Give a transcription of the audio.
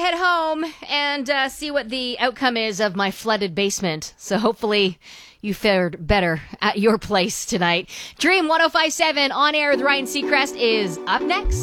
head home and see what the outcome is of my flooded basement. So hopefully you fared better at your place tonight. Dream 105.7 on air with Ryan Seacrest is up next.